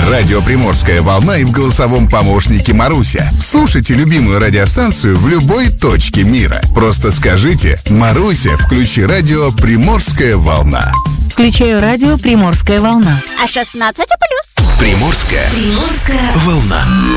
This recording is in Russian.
Радио «Приморская волна» и в голосовом помощнике Маруся. Слушайте любимую радиостанцию в любой точке мира. Просто скажите: «Маруся, включи радио «Приморская волна». Включаю радио «Приморская волна». А 16+. Приморская волна.